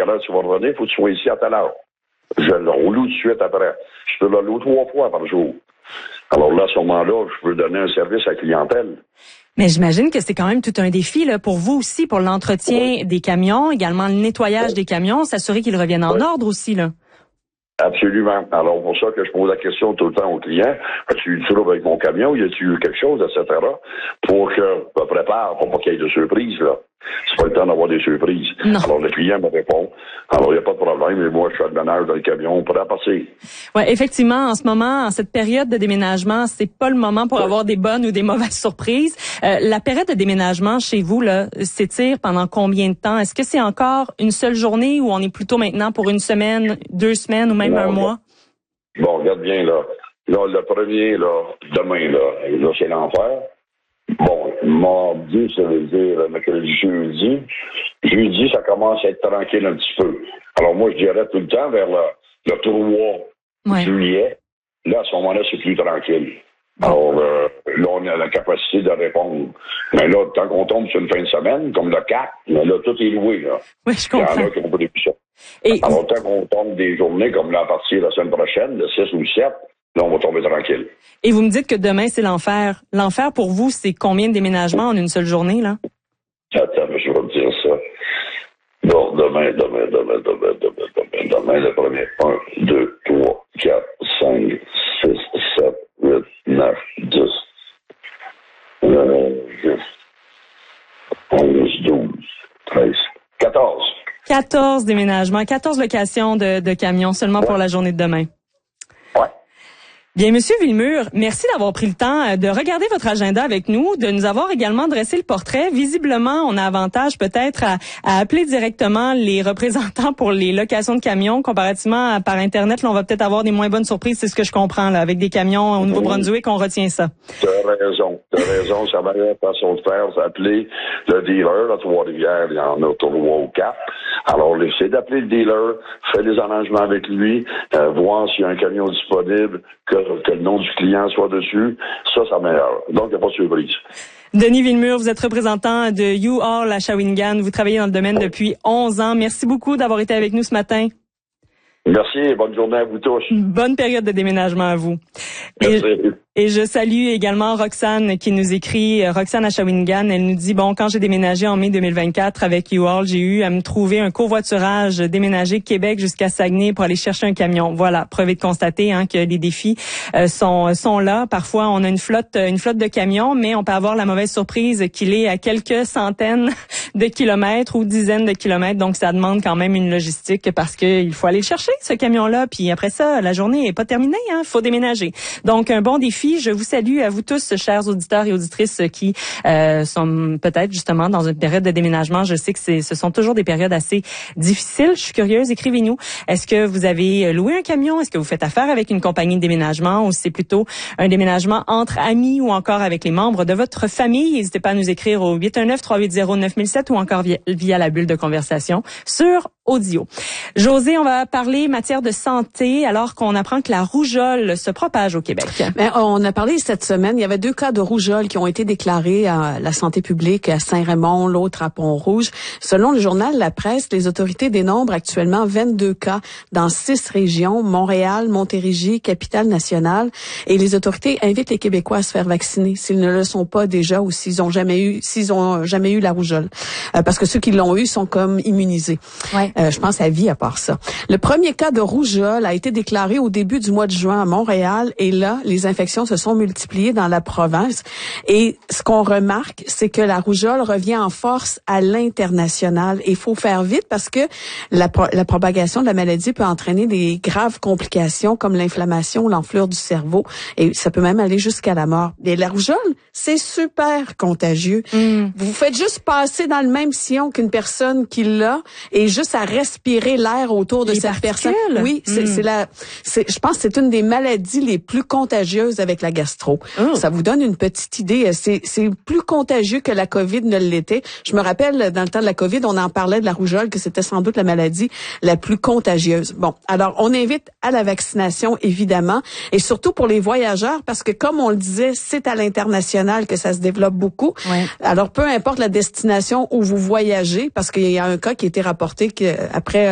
quelle heure tu vas revenir, il faut que tu sois ici à telle heure. Je le roule tout de suite après. Je peux le louer 3 fois par jour. Alors là, à ce moment-là, je peux donner un service à la clientèle. Mais j'imagine que c'est quand même tout un défi là, pour vous aussi, pour l'entretien des camions, également le nettoyage des camions, s'assurer qu'ils reviennent en ordre aussi, là. Absolument. Alors, pour ça que je pose la question tout le temps aux clients, as-tu eu du trouble avec mon camion? Y a-tu eu quelque chose, etc.? Pour que je me prépare, pour pas qu'il y ait de surprises, là. C'est pas le temps d'avoir des surprises. Non. Alors, le client me répond. Alors, il n'y a pas de problème, mais moi, je fais le ménage dans le camion, on pourrait passer. Ouais, effectivement, en ce moment, en cette période de déménagement, c'est pas le moment pour avoir des bonnes ou des mauvaises surprises. La période de déménagement chez vous, là, s'étire pendant combien de temps? Est-ce que c'est encore une seule journée ou on est plutôt maintenant pour 1 semaine, 2 semaines ou même un mois? Bon, regarde bien, là. Là, le premier, là, demain, là c'est l'enfer. Bon, mardi, ça veut dire mercredi, jeudi. Jeudi, ça commence à être tranquille un petit peu. Alors moi, je dirais tout le temps vers le 3 juillet. Là, à ce moment-là, c'est plus tranquille. Alors là, on a la capacité de répondre. Mais là, tant qu'on tombe sur une fin de semaine, comme le 4, mais là, tout est loué, là. Oui, je comprends. Il y en a qui ont pas des ça. Alors, tant qu'on tombe des journées, comme là, à partir de la semaine prochaine, le 6 ou le 7, là, on va tomber tranquille. Et vous me dites que demain, c'est l'enfer. L'enfer, pour vous, c'est combien de déménagements en une seule journée, là? Attends, je vais te dire ça. Bon, demain, le premier. 1, 2, 3, 4, 5, 6, 7, 8, 9, 10, 11, 12, 13, 14. 14 déménagements, 14 locations de camions seulement pour la journée de demain. Bien, Monsieur Villemure, merci d'avoir pris le temps de regarder votre agenda avec nous, de nous avoir également dressé le portrait. Visiblement, on a avantage peut-être à appeler directement les représentants pour les locations de camions comparativement par Internet. Là, on va peut-être avoir des moins bonnes surprises, c'est ce que je comprends, là, avec des camions au Nouveau-Brunswick, on retient ça. T'as raison, ça va être façon de faire, c'est appeler le dealer, à Trois-Rivières, il y en a 3 ou 4. Alors, c'est d'appeler le dealer, faire des arrangements avec lui, voir s'il y a un camion disponible, que le nom du client soit dessus, ça m'améliore. Donc, il n'y a pas de surprise. Denis Villemure, vous êtes représentant de U-Haul à Shawinigan. Vous travaillez dans le domaine depuis 11 ans. Merci beaucoup d'avoir été avec nous ce matin. Merci et bonne journée à vous tous. Bonne période de déménagement à vous. Et je salue également Roxane qui nous écrit, Roxane à Shawinigan, elle nous dit, bon, quand j'ai déménagé en mai 2024 avec U-Haul, j'ai eu à me trouver un covoiturage déménager Québec jusqu'à Saguenay pour aller chercher un camion. Voilà, preuve est de constater que les défis sont là. Parfois, on a une flotte de camions, mais on peut avoir la mauvaise surprise qu'il est à quelques centaines de kilomètres ou dizaines de kilomètres. Donc, ça demande quand même une logistique parce qu'il faut aller le chercher, ce camion-là. Puis après ça, la journée est pas terminée, il faut déménager. Donc, un bon défi. Je vous salue à vous tous, chers auditeurs et auditrices qui sont peut-être justement dans une période de déménagement. Je sais que ce sont toujours des périodes assez difficiles. Je suis curieuse, écrivez-nous. Est-ce que vous avez loué un camion? Est-ce que vous faites affaire avec une compagnie de déménagement ou c'est plutôt un déménagement entre amis ou encore avec les membres de votre famille? N'hésitez pas à nous écrire au 819-380-9007 ou encore via la bulle de conversation sur audio. Josée, on va parler matière de santé alors qu'on apprend que la rougeole se propage au Québec. Ben, on a parlé cette semaine, il y avait 2 cas de rougeole qui ont été déclarés à la santé publique à Saint-Raymond, l'autre à Pont-Rouge. Selon le journal La Presse, les autorités dénombrent actuellement 22 cas dans 6 régions, Montréal, Montérégie, Capitale-Nationale, et les autorités invitent les Québécois à se faire vacciner s'ils ne le sont pas déjà ou s'ils ont jamais eu la rougeole. Parce que ceux qui l'ont eu sont comme immunisés. Ouais. Je pense à vie à part ça. Le premier cas de rougeole a été déclaré au début du mois de juin à Montréal et là, les infections se sont multipliées dans la province. Et ce qu'on remarque, c'est que la rougeole revient en force à l'international. Et il faut faire vite parce que la propagation de la maladie peut entraîner des graves complications comme l'inflammation, l'enflure du cerveau et ça peut même aller jusqu'à la mort. Et la rougeole, c'est super contagieux. Vous faites juste passer dans le même sillon qu'une personne qui l'a et juste à respirer l'air autour de cette personne. Oui, je pense que c'est une des maladies les plus contagieuses avec la gastro. Ça vous donne une petite idée. C'est plus contagieux que la COVID ne l'était. Je me rappelle, dans le temps de la COVID, on en parlait de la rougeole, que c'était sans doute la maladie la plus contagieuse. Bon, alors, on invite à la vaccination, évidemment, et surtout pour les voyageurs, parce que comme on le disait, c'est à l'international que ça se développe beaucoup. Ouais. Alors, peu importe la destination où vous voyagez, parce qu'il y a un cas qui a été rapporté qu'après